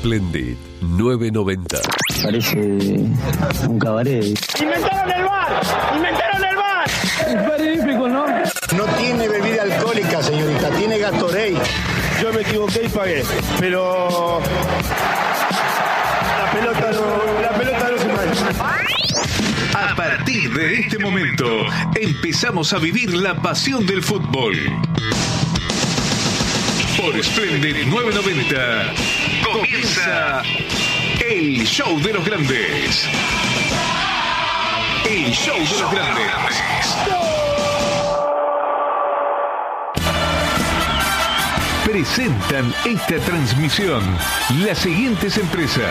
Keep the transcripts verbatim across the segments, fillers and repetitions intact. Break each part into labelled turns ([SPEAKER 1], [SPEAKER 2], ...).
[SPEAKER 1] Splendid nueve noventa.
[SPEAKER 2] Parece un cabaret.
[SPEAKER 3] ¡Inventaron el bar! ¡Inventaron el bar!
[SPEAKER 2] Es magnífico, ¿no?
[SPEAKER 4] No tiene bebida alcohólica, señorita, tiene Gatorade.
[SPEAKER 5] Yo me equivoqué y pagué, pero la pelota no, la pelota no se mancha.
[SPEAKER 6] A partir de este momento, empezamos a vivir la pasión del fútbol. Por Splendid nueve noventa, comienza el show de los grandes. El show de los grandes. Presentan esta transmisión las siguientes empresas: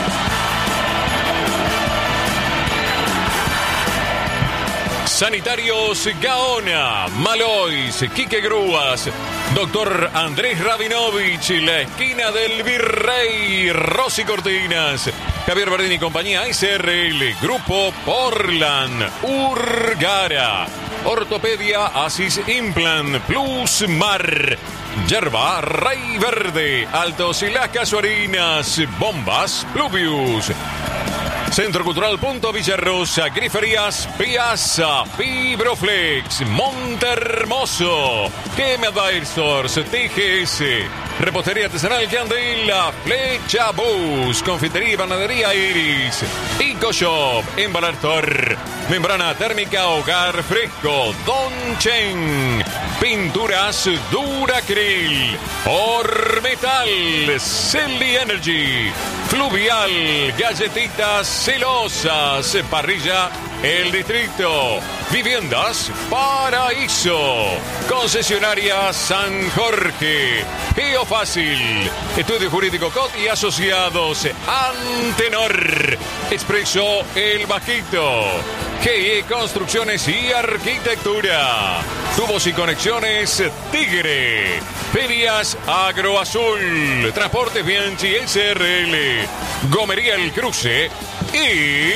[SPEAKER 7] Sanitarios Gaona, Malois, Quique Grúas, Doctor Andrés Rabinovich, La Esquina del Virrey, Rosy Cortinas, Javier Bardini y compañía, S R L, Grupo Portland, Urgara, Ortopedia, Asis Implant, Plus Mar, Yerba Rey Verde, Altos y Las Casuarinas, Bombas Pluvius, Centro Cultural Punto Villarrosa, Griferías Piazza, Fibroflex, Montermoso, Game Advisors, T G S, Repostería Artesanal Candela, Flecha Bus, Confitería y Panadería Iris, Ico Shop, Embalartor, Membrana Térmica Hogar Fresco, Don Chen, Pinturas Duracril, Ormetal, Celly Energy, Fluvial, Galletitas Celosas, Parrilla El Distrito, Viviendas Paraíso, Concesionaria San Jorge, Geofácil, Estudio Jurídico C O T y Asociados, Antenor, Expreso El Bajito, G E Construcciones y Arquitectura, Tubos y Conexiones Tigre, Ferias Agroazul, Transportes Bianchi S R L, Gomería El Cruce y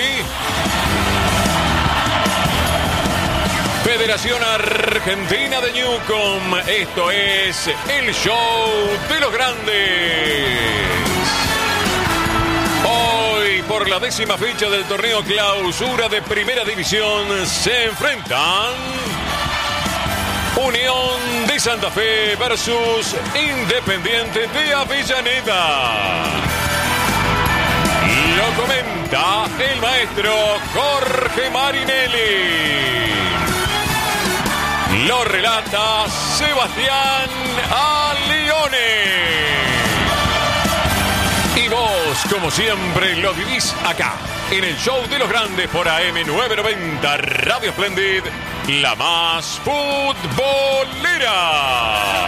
[SPEAKER 7] Federación Argentina de Newcom. Esto es el show de los grandes. Hoy, por la décima fecha del torneo Clausura de Primera División, se enfrentan Unión de Santa Fe versus Independiente de Avellaneda. Lo comenta el maestro Jorge Marinelli. Lo relata Sebastián Alione. Y vos, como siempre, lo vivís acá, en el show de los grandes por A M nueve noventa, Radio Splendid, la más futbolera.